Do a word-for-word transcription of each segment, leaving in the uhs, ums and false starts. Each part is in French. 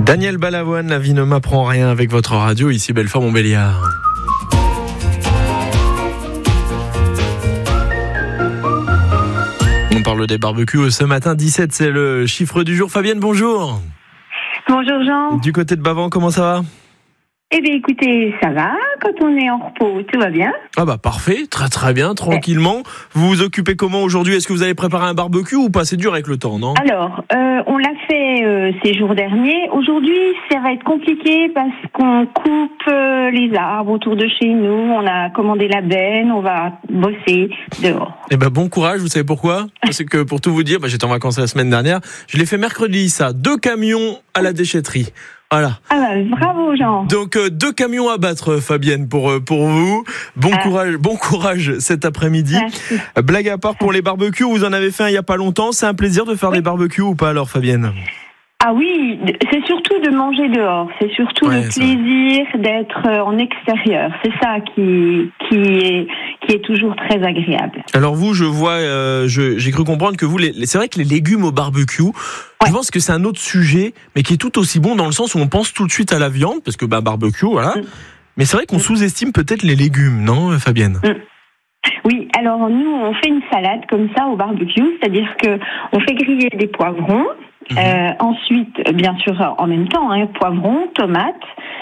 Daniel Balavoine, la vie ne m'apprend rien avec votre radio, ici Belfort-Montbéliard. On parle des barbecues ce matin, dix-sept, c'est le chiffre du jour. Fabienne, bonjour. Bonjour Jean. Du côté de Bavent, comment ça va ? Eh bien écoutez, ça va, quand on est en repos, tout va bien. Ah bah parfait, très très bien, tranquillement. Vous vous occupez comment aujourd'hui ? Est-ce que vous avez préparé un barbecue ou pas ? C'est dur avec le temps, non ? Alors, euh, on l'a fait euh, ces jours derniers. Aujourd'hui, ça va être compliqué parce qu'on coupe euh, les arbres autour de chez nous. On a commandé la benne, on va bosser dehors. Eh ben bon courage, vous savez pourquoi ? C'est que pour tout vous dire, bah, j'étais en vacances la semaine dernière, je l'ai fait mercredi ça, deux camions à la déchetterie. Voilà. Ah bah, bravo Jean. Donc euh, deux camions à battre, Fabienne, pour euh, pour vous. Bon ah. courage, bon courage cet après-midi. Merci. Blague à part, pour les barbecues, vous en avez fait un il y a pas longtemps. C'est un plaisir de faire oui. des barbecues ou pas alors, Fabienne ? Ah oui, c'est surtout de manger dehors. C'est surtout ouais, le plaisir ça. d'être en extérieur. C'est ça qui qui est qui est toujours très agréable. Alors vous, je vois, euh, je, j'ai cru comprendre que vous, les, c'est vrai que les légumes au barbecue, ouais. je pense que c'est un autre sujet, mais qui est tout aussi bon dans le sens où on pense tout de suite à la viande, parce que bah barbecue, voilà. Mm. Mais c'est vrai qu'on mm. sous-estime peut-être les légumes, non, Fabienne ? Mm. Oui, alors nous, on fait une salade comme ça au barbecue, c'est-à-dire que on fait griller des poivrons. Mmh. Euh, ensuite, bien sûr, en même temps, hein, poivrons, tomates,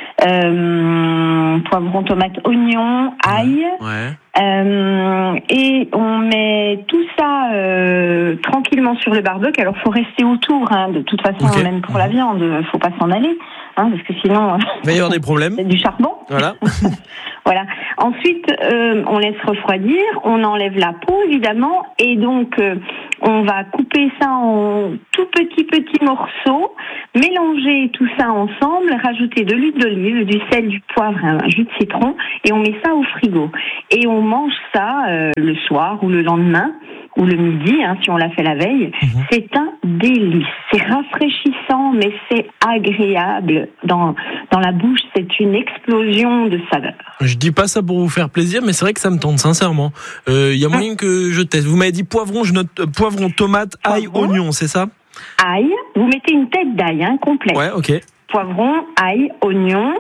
euh, poivrons, tomates, oignons, ail, ouais. euh, et on met tout ça euh, tranquillement sur le barbecue. Alors, faut rester autour, hein, de toute façon, okay. même pour la viande, faut pas s'en aller, hein, parce que sinon, il va y avoir des problèmes. C'est du charbon. Voilà. Voilà. Ensuite, euh, on laisse refroidir, on enlève la peau évidemment, et donc euh, on va couper ça en tout petits petits morceaux, mélanger tout ça ensemble, rajouter de l'huile d'olive, du sel, du poivre, un jus de citron, et on met ça au frigo. Et on mange ça euh, le soir ou le lendemain ou le midi, hein, si on l'a fait la veille. Mmh. C'est un délice. C'est rafraîchissant, mais c'est agréable dans dans la bouche. C'est une explosion de saveurs. Je dis pas ça pour vous faire plaisir, mais c'est vrai que ça me tente sincèrement. Il euh, y a moyen que je teste. Vous m'avez dit poivron, je note euh, poivron, tomate, ail, poivron, oignon, c'est ça ? Ail. Vous mettez une tête d'ail, hein, complète. Ouais, ok. Poivron, ail, oignon.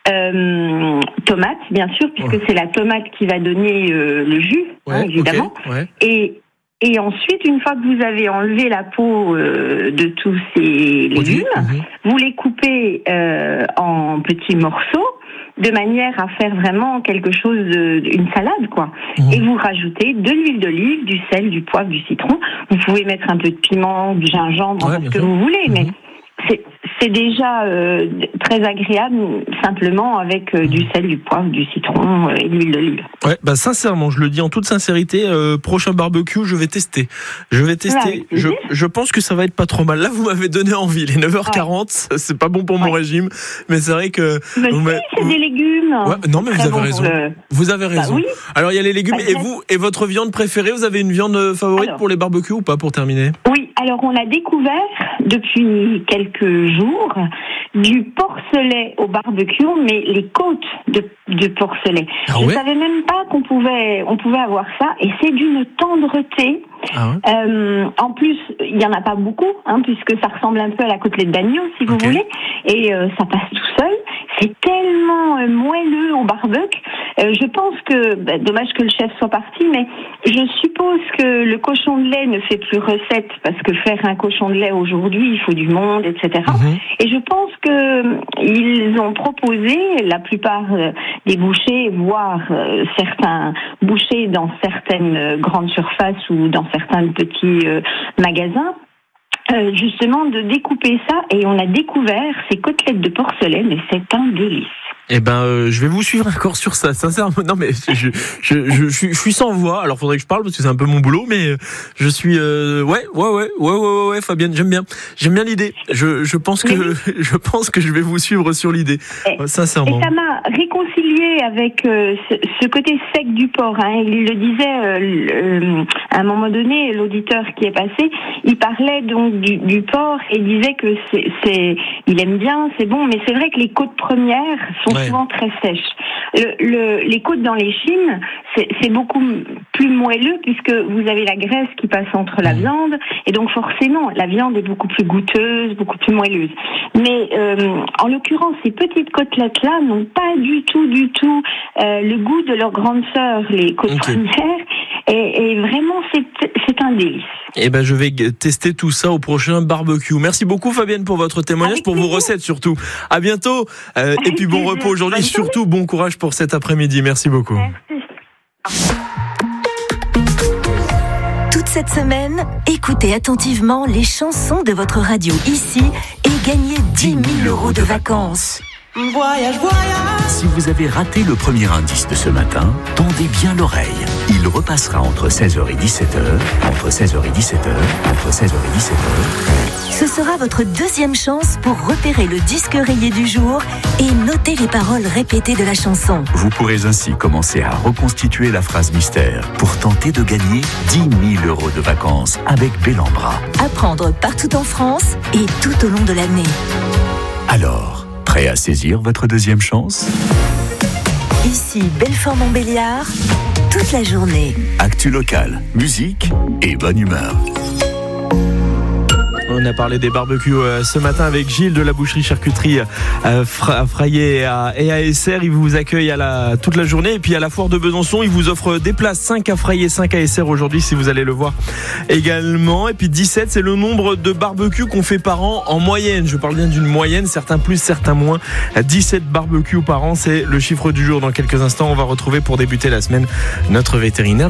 Euh, tomate, bien sûr, puisque ouais. c'est la tomate qui va donner euh, le jus, ouais, hein, évidemment. Okay, ouais. Et Et ensuite, une fois que vous avez enlevé la peau euh, de tous ces légumes, mmh. vous les coupez euh, en petits morceaux, de manière à faire vraiment quelque chose, de, une salade, quoi. Mmh. Et vous rajoutez de l'huile d'olive, du sel, du poivre, du citron. Vous pouvez mettre un peu de piment, du gingembre, ouais, ce que sûr. vous voulez, mmh. mais c'est, c'est déjà euh, très agréable, simplement avec euh, du sel, du poivre, du citron euh, et de l'huile d'olive. Ouais, bah sincèrement, je le dis en toute sincérité, euh, prochain barbecue, je vais tester. Je vais tester. Ouais, je, je pense que ça va être pas trop mal. Là, vous m'avez donné envie. Les neuf heures quarante, ouais. c'est pas bon pour mon ouais. régime, mais c'est vrai que. Mais si, c'est des légumes. Ouais, non, mais vous avez bon raison. Le... Vous avez raison. Bah, oui. Alors, il y a les légumes. Bah, et vous, et votre viande préférée, vous avez une viande favorite alors, pour les barbecues ou pas, pour terminer ? Oui. Alors, on a découvert depuis quelques jours du porcelet au barbecue, mais les côtes de, de porcelet. Ah je ne ouais savais même pas qu'on pouvait, on pouvait avoir ça, et c'est d'une tendreté. Ah ouais euh, en plus, il n'y en a pas beaucoup, hein, puisque ça ressemble un peu à la côtelette d'agneau, si vous okay. voulez, et euh, ça passe tout seul. C'est tellement euh, moelleux au barbecue. Euh, je pense que, bah, dommage que le chef soit parti, mais je suppose que le cochon de lait ne fait plus recette, parce que faire un cochon de lait aujourd'hui, il faut du monde, et cetera. Mmh. Et je pense que ils ont proposé, la plupart euh, des bouchers, voire euh, certains bouchers dans certaines euh, grandes surfaces ou dans certains petits euh, magasins, euh, justement de découper ça, et on a découvert ces côtelettes de porcelaine, et c'est un délice. Eh ben, euh, je vais vous suivre encore sur ça, sincèrement. Non, mais je, je, je, je, je, je suis sans voix. Alors, faudrait que je parle parce que c'est un peu mon boulot, mais je suis, euh, ouais, ouais, ouais, ouais, ouais, ouais, Fabienne, j'aime bien, j'aime bien l'idée. Je, je pense que, oui. je pense que je vais vous suivre sur l'idée, et, sincèrement. Et ça m'a réconcilié avec euh, ce, ce côté sec du porc. Hein. Il le disait euh, euh, à un moment donné, l'auditeur qui est passé, il parlait donc du, du porc et disait que c'est, c'est, il aime bien, c'est bon, mais c'est vrai que les côtes premières sont sont Ouais. souvent très sèches. Le, le, les côtes dans les chines, c'est, c'est beaucoup plus moelleux puisque vous avez la graisse qui passe entre la viande et donc forcément la viande est beaucoup plus goûteuse, beaucoup plus moelleuse. Mais euh, en l'occurrence, ces petites côtelettes-là n'ont pas du tout, du tout euh, le goût de leur grande sœur, les côtes Okay. premières. Et, et vraiment, c'est, c'est un délice. Eh ben, je vais tester tout ça au prochain barbecue. Merci beaucoup, Fabienne, pour votre témoignage, Avec pour vos plaisir. recettes surtout. À bientôt. Euh, et puis bon plaisir. repos aujourd'hui. Bonne Surtout bon courage pour cet après-midi. Merci beaucoup. Merci. Toute cette semaine, écoutez attentivement les chansons de votre radio ici et gagnez dix mille euros de vacances. Voyage, voyage. Si vous avez raté le premier indice de ce matin, tendez bien l'oreille. Il repassera entre seize heures et dix-sept heures, entre seize heures et dix-sept heures, entre seize heures et dix-sept heures. Ce sera votre deuxième chance pour repérer le disque rayé du jour et noter les paroles répétées de la chanson. Vous pourrez ainsi commencer à reconstituer la phrase mystère pour tenter de gagner dix mille euros de vacances avec Bellambra. À prendre partout en France et tout au long de l'année. Alors, prêt à saisir votre deuxième chance ? Ici Belfort-Montbéliard, toute la journée. Actu local, musique et bonne humeur. On a parlé des barbecues euh, ce matin avec Gilles de la boucherie charcuterie euh, à Fraillé et à, et à Esser. Il vous accueille à la, toute la journée. Et puis à la foire de Besançon, il vous offre des places, cinq à Fraillé, cinq à Esser aujourd'hui si vous allez le voir également. Et puis dix-sept, c'est le nombre de barbecues qu'on fait par an en moyenne. Je parle bien d'une moyenne, certains plus, certains moins. dix-sept barbecues par an, c'est le chiffre du jour. Dans quelques instants, on va retrouver pour débuter la semaine notre vétérinaire.